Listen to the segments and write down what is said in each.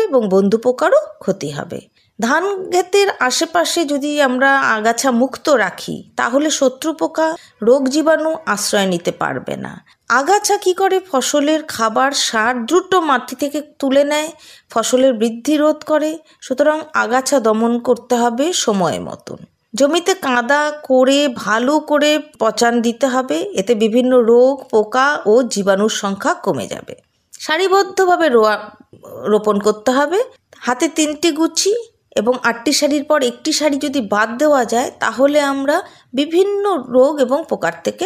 এবং বন্ধু পোকারও ক্ষতি হবে। ধান ক্ষেতের আশেপাশে যদি আমরা আগাছা মুক্ত রাখি তাহলে শত্রু পোকা, রোগ জীবাণু আশ্রয় নিতে পারবে না। আগাছা কি করে? ফসলের খাবার সার দ্রুত মাটি থেকে তুলে নেয়, ফসলের বৃদ্ধি রোধ করে। সুতরাং আগাছা দমন করতে হবে সময় মতন। জমিতে কাদা করে ভালো করে পচান দিতে হবে, এতে বিভিন্ন রোগ, পোকা ও জীবাণুর সংখ্যা কমে যাবে। সারিবদ্ধভাবে রোপণ করতে হবে। হাতে 3টি গুছি এবং 8টি সারির পর একটি সারি যদি বাদ দেওয়া যায় তাহলে আমরা বিভিন্ন রোগ এবং পোকার থেকে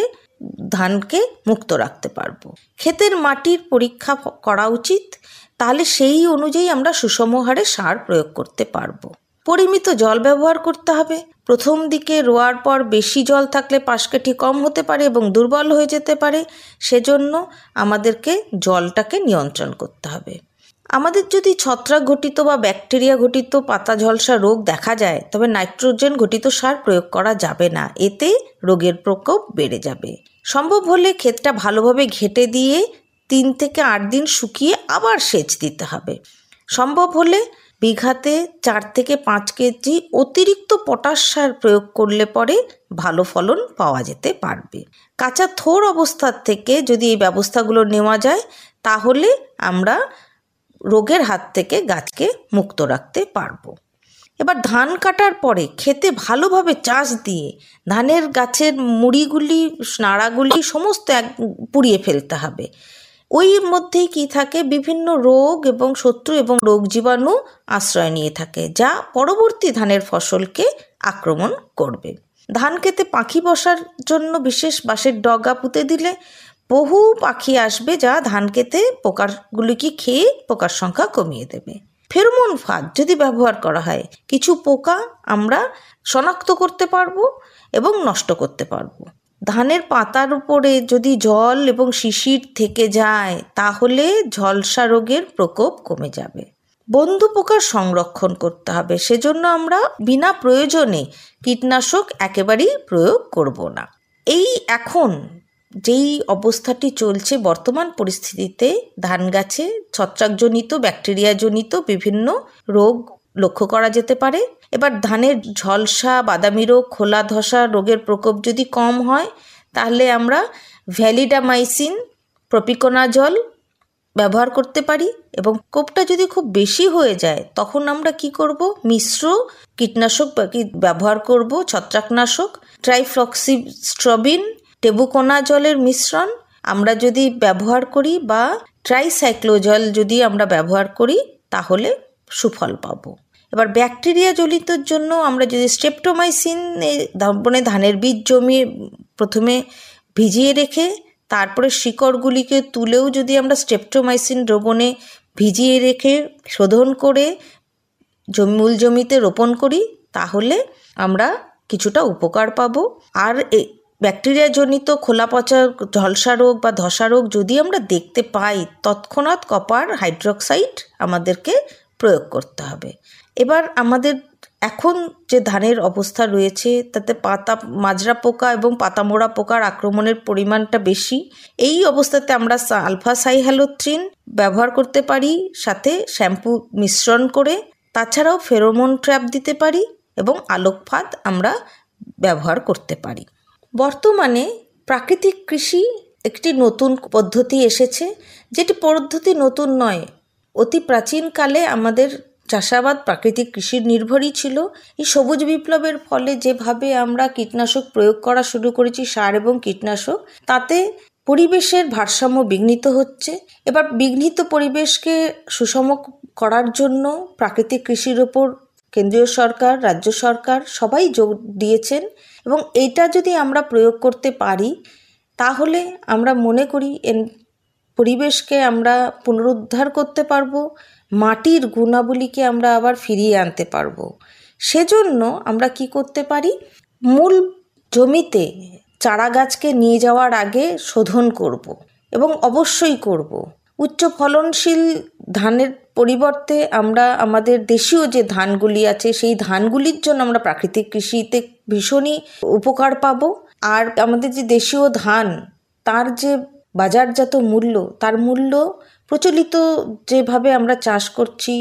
ধানকে মুক্ত রাখতে পারবো। ক্ষেতের মাটির পরীক্ষা করা উচিত, তাহলে সেই অনুযায়ী আমরা সুষম হারে সার প্রয়োগ করতে পারবো। পরিমিত জল ব্যবহার করতে হবে। প্রথম দিকে রোয়ার পর বেশি জল থাকলে পাশকাঠি কম হতে পারে এবং দুর্বল হয়ে যেতে পারে, সেজন্য আমাদেরকে জলটাকে নিয়ন্ত্রণ করতে হবে। আমাদের যদি ছত্রাক ঘটিত বা ব্যাকটেরিয়া ঘটিত পাতা ঝলসা রোগ দেখা যায় তবে নাইট্রোজেন ঘটিত সার প্রয়োগ করা যাবে না, এতে রোগের প্রকোপ বেড়ে যাবে। সম্ভব হলে ক্ষেতটা ভালোভাবে ঘেঁটে দিয়ে 3 থেকে 8 দিন শুকিয়ে আবার সেচ দিতে হবে। সম্ভব হলে বিঘাতে 4 থেকে 5 কেজি অতিরিক্ত পটাশ সার প্রয়োগ করলে পরে ভালো ফলন পাওয়া যেতে পারবে। কাঁচা থোড় অবস্থার থেকে যদি এই ব্যবস্থাগুলো নেওয়া যায় তাহলে আমরা রোগের হাত থেকে গাছকে মুক্ত রাখতে পারবো। এবার ধান কাটার পরে ক্ষেতে ভালোভাবে চাষ দিয়ে ধানের গাছের মুড়িগুলি, নাড়াগুলি সমস্ত পুড়িয়ে ফেলতে হবে। ওই মধ্যেই কি থাকে? বিভিন্ন রোগ এবং শত্রু এবং রোগ জীবাণু আশ্রয় নিয়ে থাকে, যা পরবর্তী ধানের ফসলকে আক্রমণ করবে। ধান খেতে পাখি বসার জন্য বিশেষ বাঁশের ডগা পুঁতে দিলে বহু পাখি আসবে, যা ধান খেতে পোকাগুলিকে খেয়ে পোকার সংখ্যা কমিয়ে দেবে। ফেরোমন ফাঁদ যদি ব্যবহার করা হয় কিছু পোকা আমরা শনাক্ত করতে পারবো এবং নষ্ট করতে পারবো। ধানের পাতার উপরে যদি জল এবং শিশির থেকে যায় তাহলে ঝলসা রোগের প্রকোপ কমে যাবে। বন্ধু পোকার সংরক্ষণ করতে হবে, সেজন্য আমরা বিনা প্রয়োজনে কীটনাশক একেবারেই প্রয়োগ করব না। এই এখন যেই অবস্থাটি চলছে বর্তমান পরিস্থিতিতে ধান গাছে ছত্রাকজনিত, ব্যাকটেরিয়াজনিত বিভিন্ন রোগ লক্ষ্য করা যেতে পারে। এবার ধানের ঝলসা, বাদামি রোগ, খোলা ধসা রোগের প্রকোপ যদি কম হয় তাহলে আমরা ভ্যালিডামাইসিন, প্রপিকোনাজল ব্যবহার করতে পারি। এবং কোপটা যদি খুব বেশি হয়ে যায় তখন আমরা কি করব? মিশ্র কীটনাশক ব্যবহার করব, ছত্রাকনাশক, ট্রাইফ্লক্সিস্ট্রবিন, টেবুকোনাজলের মিশ্রণ আমরা যদি ব্যবহার করি বা ট্রাইসাইক্লোজল যদি আমরা ব্যবহার করি তাহলে সুফল পাবো। এবার ব্যাকটেরিয়া জনিতর জন্য আমরা যদি স্ট্রেপ্টোমাইসিন ধানের বীজ জমিয়ে প্রথমে ভিজিয়ে রেখে তারপরে শিকড়গুলিকে তুলেও যদি আমরা স্ট্রেপ্টোমাইসিন দ্রবণে ভিজিয়ে রেখে শোধন করে মূল জমিতে রোপণ করি তাহলে আমরা কিছুটা উপকার পাবো। আর ব্যাকটেরিয়া জনিত খোলা পচা ঝলসা রোগ বা ধসা রোগ যদি আমরা দেখতে পাই তৎক্ষণাৎ কপার হাইড্রোক্সাইড আমাদেরকে প্রয়োগ করতে হবে। এবার আমাদের এখন যে ধানের অবস্থা রয়েছে তাতে পাতা মাজরা পোকা এবং পাতামোড়া পোকার আক্রমণের পরিমাণটা বেশি। এই অবস্থাতে আমরা আলফা সাইহ্যালোথ্রিন ব্যবহার করতে পারি সাথে শ্যাম্পু মিশ্রণ করে। তাছাড়াও ফেরোমন ট্র্যাপ দিতে পারি এবং আলোক ফাঁদ আমরা ব্যবহার করতে পারি। বর্তমানে প্রাকৃতিক কৃষি একটি নতুন পদ্ধতি এসেছে, যেটি পদ্ধতি নতুন নয়। অতি প্রাচীনকালে আমাদের চাষাবাদ প্রাকৃতিক কৃষির নির্ভরই ছিল। এই সবুজ বিপ্লবের ফলে যেভাবে আমরা কীটনাশক প্রয়োগ করা শুরু করেছি, সার এবং কীটনাশক, তাতে পরিবেশের ভারসাম্য বিঘ্নিত হচ্ছে। এবার বিঘ্নিত পরিবেশকে সুষম করার জন্য প্রাকৃতিক কৃষির ওপর কেন্দ্রীয় সরকার, রাজ্য সরকার সবাই জোর দিয়েছেন এবং এইটা যদি আমরা প্রয়োগ করতে পারি তাহলে আমরা মনে করি পরিবেশকে আমরা পুনরুদ্ধার করতে পারবো, মাটির গুণাবলীকে আমরা আবার ফিরিয়ে আনতে পারবো। সেজন্য আমরা কি করতে পারি? মূল জমিতে চারা গাছকে নিয়ে যাওয়ার আগে শোধন করব এবং অবশ্যই করব। উচ্চ ফলনশীল ধানের পরিবর্তে আমরা আমাদের দেশীয় যে ধানগুলি আছে সেই ধানগুলির জন্য আমরা প্রাকৃতিক কৃষিতে ভীষণই উপকার পাবো। আর আমাদের যে দেশীয় ধান তার যে বাজারজাত মূল্য, তার মূল্য প্রচলিত যেভাবে আমরা চাষ করছি